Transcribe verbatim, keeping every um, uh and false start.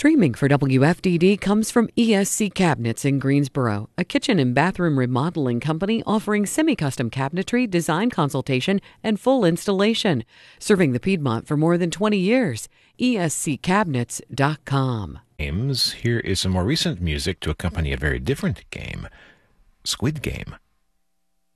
Streaming for W F D D comes from E S C Cabinets in Greensboro, a kitchen and bathroom remodeling company offering semi-custom cabinetry, design consultation, and full installation. Serving the Piedmont for more than twenty years. E S C cabinets dot com. Games. Here is some more recent music to accompany a very different game, Squid Game.